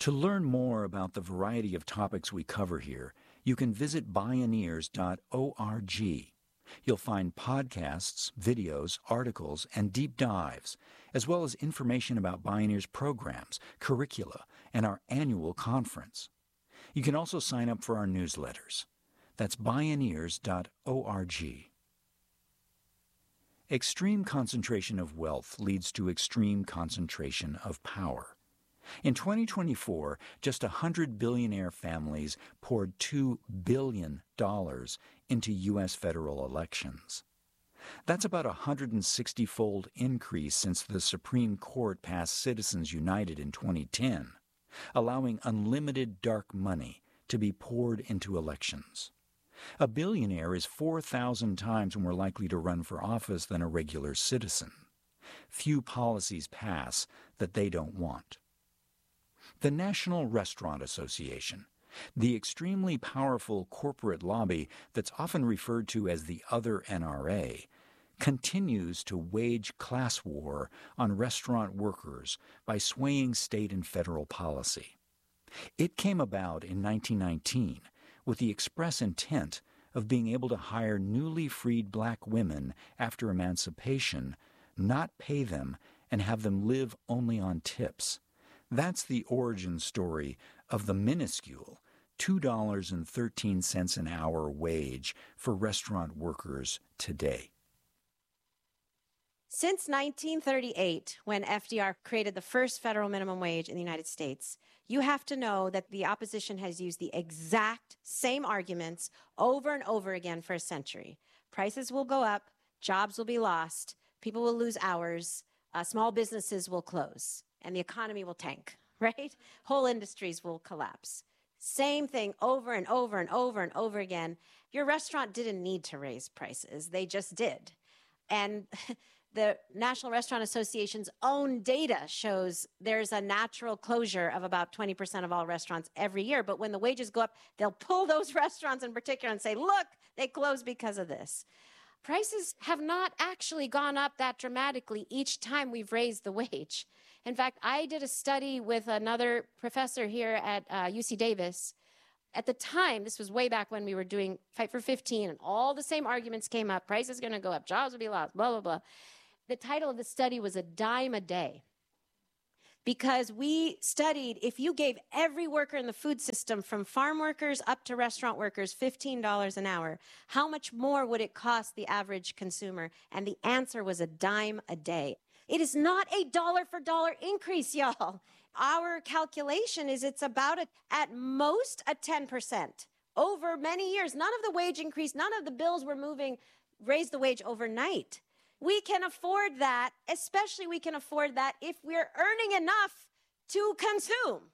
To learn more about the variety of topics we cover here, you can visit bioneers.org. You'll find podcasts, videos, articles, and deep dives, as well as information about Bioneers programs, curricula, and our annual conference. You can also sign up for our newsletters. That's bioneers.org. Extreme concentration of wealth leads to extreme concentration of power. In 2024, just 100 billionaire families poured $2 billion into U.S. federal elections. That's about a 160-fold increase since the Supreme Court passed Citizens United in 2010, allowing unlimited dark money to be poured into elections. A billionaire is 4,000 times more likely to run for office than a regular citizen. Few policies pass that they don't want. The National Restaurant Association, the extremely powerful corporate lobby that's often referred to as the other NRA, continues to wage class war on restaurant workers by swaying state and federal policy. It came about in 1919 with the express intent of being able to hire newly freed black women after emancipation, not pay them, and have them live only on tips. That's the origin story of the minuscule $2.13 an hour wage for restaurant workers today. Since 1938, when FDR created the first federal minimum wage in the United States, you have to know that the opposition has used the exact same arguments over and over again for a century. Prices will go up, jobs will be lost, people will lose hours, small businesses will close, and the economy will tank, right? Whole industries will collapse. Same thing over and over and over and over again. Your restaurant didn't need to raise prices. They just did. And the National Restaurant Association's own data shows there's a natural closure of about 20% of all restaurants every year. But when the wages go up, they'll pull those restaurants in particular and say, look, they closed because of this. Prices have not actually gone up that dramatically each time we've raised the wage. In fact, I did a study with another professor here at UC Davis. At the time, this was way back when we were doing Fight for 15, and all the same arguments came up. Price is going to go up, jobs will be lost, blah, blah, blah. The title of the study was A Dime a Day, because we studied if you gave every worker in the food system, from farm workers up to restaurant workers, $15 an hour, how much more would it cost the average consumer? And the answer was a dime a day. It is not a dollar for dollar increase, y'all. Our calculation is it's about at most a 10% over many years. None of the wage increase, none of the bills we're moving raised the wage overnight. We can afford that, especially we can afford that if we're earning enough to consume.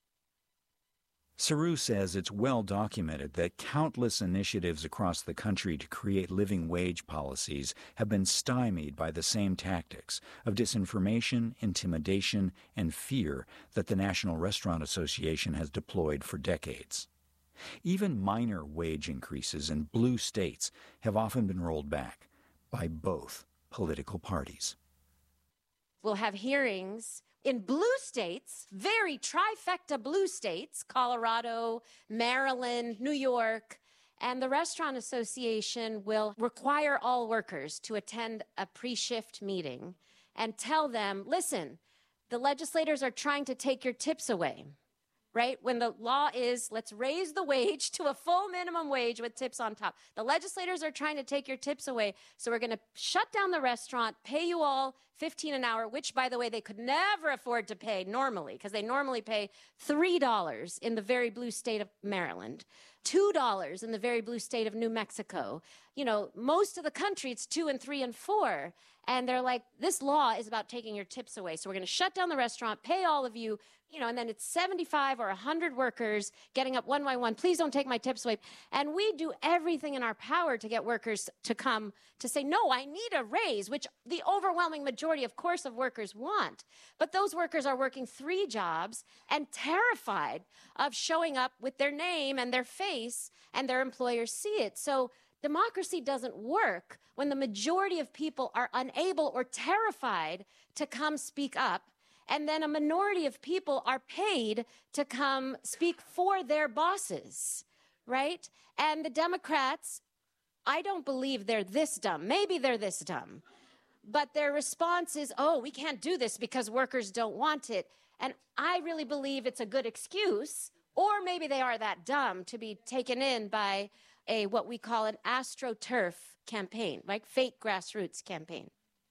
Saru says it's well documented that countless initiatives across the country to create living wage policies have been stymied by the same tactics of disinformation, intimidation, and fear that the National Restaurant Association has deployed for decades. Even minor wage increases in blue states have often been rolled back by both political parties. We'll have hearings in blue states, very trifecta blue states, Colorado, Maryland, New York, and the Restaurant Association will require all workers to attend a pre-shift meeting and tell them, listen, the legislators are trying to take your tips away. Right? When the law is, let's raise the wage to a full minimum wage with tips on top. The legislators are trying to take your tips away. So we're going to shut down the restaurant, pay you all $15 an hour, which, by the way, they could never afford to pay normally, because they normally pay $3 in the very blue state of Maryland, $2 in the very blue state of New Mexico. You know, most of the country, it's 2 and 3 and 4. And they're like, this law is about taking your tips away. So we're going to shut down the restaurant, pay all of you, and then it's 75 or 100 workers getting up one by one. Please don't take my tips away. And we do everything in our power to get workers to come to say, no, I need a raise, which the overwhelming majority, of course, of workers want. But those workers are working 3 jobs and terrified of showing up with their name and their face and their employers see it. So democracy doesn't work when the majority of people are unable or terrified to come speak up And then a minority of people are paid to come speak for their bosses, right? And the Democrats, I don't believe they're this dumb. Maybe they're this dumb. But their response is, oh, we can't do this because workers don't want it. And I really believe it's a good excuse, or maybe they are that dumb to be taken in by what we call an AstroTurf campaign, like fake grassroots campaign.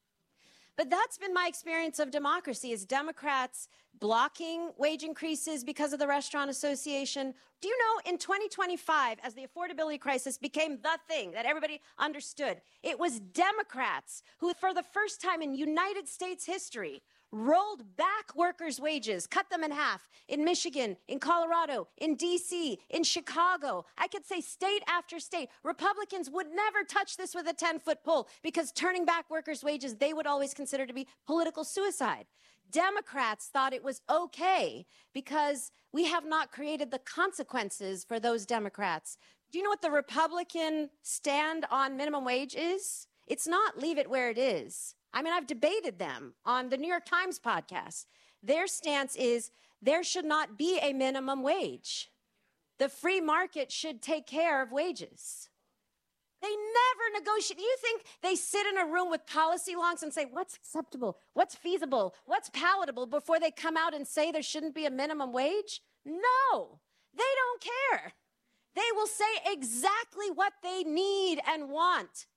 But that's been my experience of democracy, is Democrats blocking wage increases because of the Restaurant Association. Do you know, in 2025, as the affordability crisis became the thing that everybody understood, it was Democrats who, for the first time in United States history, rolled back workers' wages, cut them in half in Michigan, in Colorado, in D.C., in Chicago. I could say state after state. Republicans would never touch this with a 10-foot pole because turning back workers' wages, they would always consider to be political suicide. Democrats thought it was okay because we have not created the consequences for those Democrats. Do you know what the Republican stand on minimum wage is? It's not leave it where it is. I mean, I've debated them on the New York Times podcast. Their stance is there should not be a minimum wage. The free market should take care of wages. They never negotiate. Do you think they sit in a room with policy wonks and say, what's acceptable, what's feasible, what's palatable before they come out and say there shouldn't be a minimum wage? No, they don't care. They will say exactly what they need and want.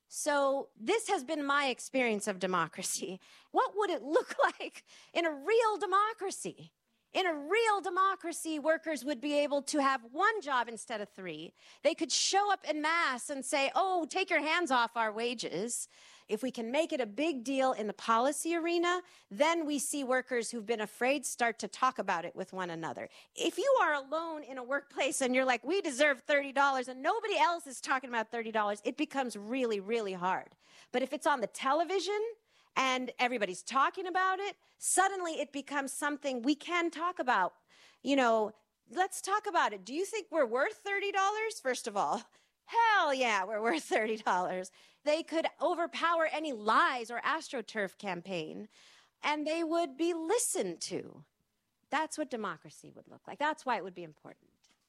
So this has been my experience of democracy. What would it look like in a real democracy? In a real democracy, workers would be able to have one job instead of three. They could show up en masse and say, oh, take your hands off our wages. If we can make it a big deal in the policy arena, then we see workers who've been afraid start to talk about it with one another. If you are alone in a workplace and you're like, we deserve $30 and nobody else is talking about $30, it becomes really, really hard. But if it's on the television and everybody's talking about it, suddenly it becomes something we can talk about. You know, let's talk about it. Do you think we're worth $30, first of all? Hell yeah, we're worth $30. They could overpower any lies or AstroTurf campaign, and they would be listened to. That's what democracy would look like. That's why it would be important.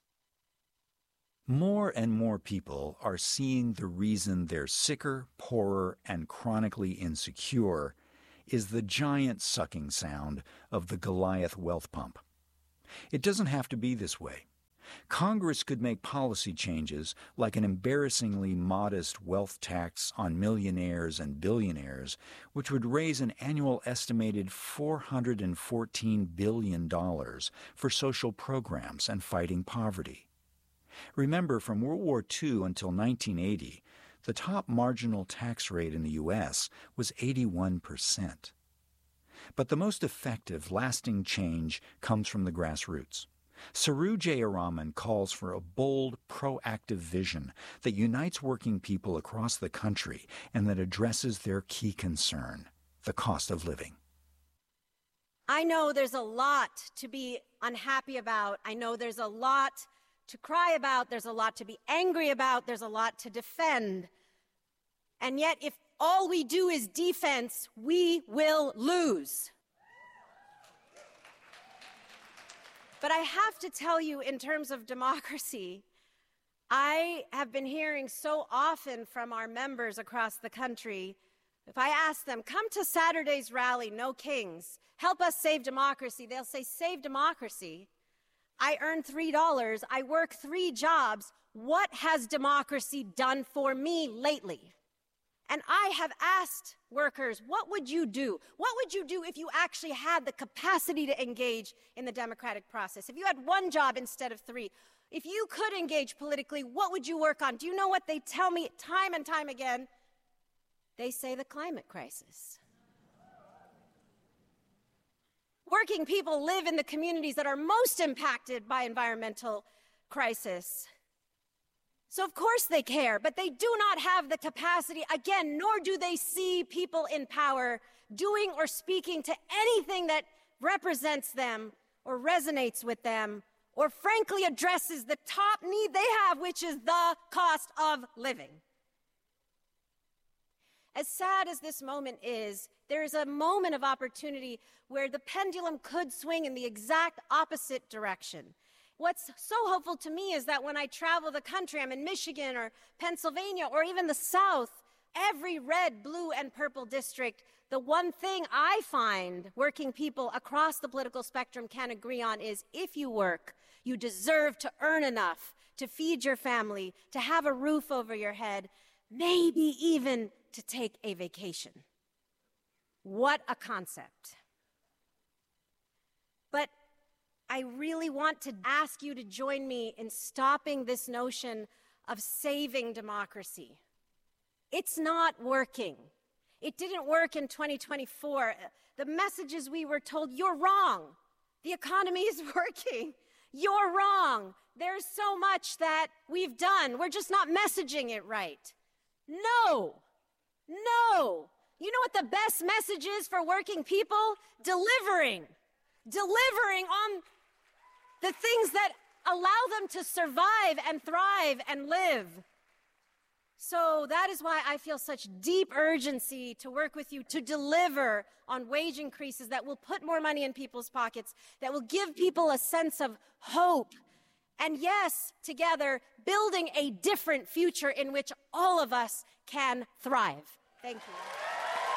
More and more people are seeing the reason they're sicker, poorer, and chronically insecure is the giant sucking sound of the Goliath wealth pump. It doesn't have to be this way. Congress could make policy changes like an embarrassingly modest wealth tax on millionaires and billionaires, which would raise an annual estimated $414 billion for social programs and fighting poverty. Remember, from World War II until 1980, the top marginal tax rate in the U.S. was 81%. But the most effective, lasting change comes from the grassroots. Saru Jayaraman calls for a bold, proactive vision that unites working people across the country and that addresses their key concern, the cost of living. I know there's a lot to be unhappy about. I know there's a lot to cry about. There's a lot to be angry about. There's a lot to defend. And yet, if all we do is defense, we will lose. But I have to tell you, in terms of democracy, I have been hearing so often from our members across the country, if I ask them, come to Saturday's rally, No Kings, help us save democracy, they'll say, save democracy? I earn $3, I work 3 jobs. What has democracy done for me lately? And I have asked workers, what would you do? What would you do if you actually had the capacity to engage in the democratic process? If you had 1 job instead of 3? If you could engage politically, what would you work on? Do you know what they tell me time and time again? They say the climate crisis. Working people live in the communities that are most impacted by environmental crisis. So of course they care, but they do not have the capacity, again, nor do they see people in power doing or speaking to anything that represents them or resonates with them or frankly addresses the top need they have, which is the cost of living. As sad as this moment is, there is a moment of opportunity where the pendulum could swing in the exact opposite direction. What's so hopeful to me is that when I travel the country, I'm in Michigan or Pennsylvania or even the South, every red, blue, and purple district, the one thing I find working people across the political spectrum can agree on is if you work, you deserve to earn enough to feed your family, to have a roof over your head, maybe even to take a vacation. What a concept. But I really want to ask you to join me in stopping this notion of saving democracy. It's not working. It didn't work in 2024. The messages we were told, you're wrong. The economy is working. You're wrong. There's so much that we've done. We're just not messaging it right. No. You know what the best message is for working people? Delivering on the things that allow them to survive and thrive and live. So that is why I feel such deep urgency to work with you to deliver on wage increases that will put more money in people's pockets, that will give people a sense of hope. And yes, together, building a different future in which all of us can thrive. Thank you.